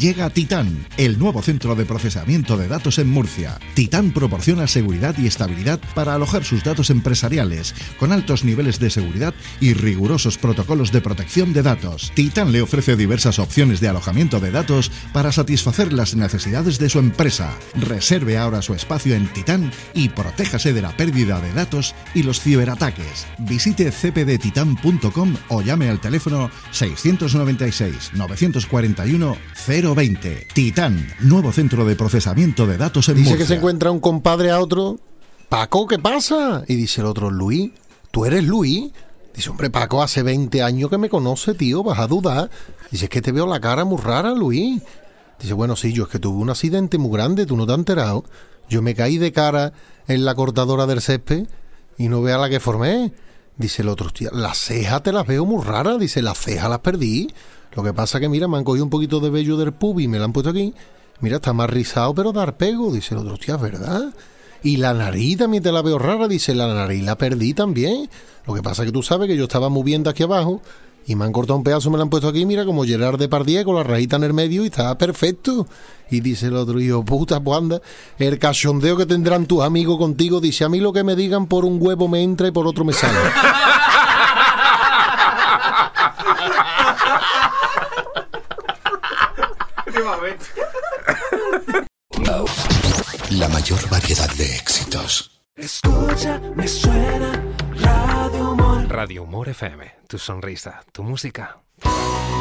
Llega Titán, el nuevo centro de procesamiento de datos en Murcia. Titán proporciona seguridad y estabilidad para alojar sus datos empresariales, con altos niveles de seguridad y rigurosos protocolos de protección de datos. Titán le ofrece diversas opciones de alojamiento de datos para satisfacer las necesidades de su empresa. Reserve ahora su espacio en Titán y protéjase de la pérdida de datos y los ciberataques. Visite cpdtitan.com o llame al teléfono 696 941 020. Titán, nuevo centro de procesamiento de datos en Murcia. Dice que se encuentra un compadre a otro. Paco, ¿qué pasa? Y dice el otro, Luis, ¿tú eres Luis? Dice, hombre, Paco, hace 20 años que me conoce, tío, vas a dudar. Dice, es que te veo la cara muy rara, Luis. Dice, bueno, sí, yo es que tuve un accidente muy grande, tú no te has enterado. Yo me caí de cara en la cortadora del césped y no vea la que formé. Dice el otro, hostia, las cejas te las veo muy raras. Dice, las cejas las perdí. Lo que pasa que, mira, me han cogido un poquito de vello del pub y me la han puesto aquí. Mira, está más rizado, pero dar pego. Dice el otro, hostia, ¿verdad? Y la nariz también te la veo rara. Dice, la nariz la perdí también. Lo que pasa que tú sabes que yo estaba moviendo aquí abajo y me han cortado un pedazo, me la han puesto aquí, mira, como Gerard Depardieu con la rajita en el medio y está perfecto. Y dice el otro, hijo puta, pues anda, el cachondeo que tendrán tus amigos contigo. Dice, a mí lo que me digan por un huevo me entra y por otro me sale. La mayor variedad de éxitos. Escucha, me suena Radio Humor. Radio Humor FM, tu sonrisa, tu música.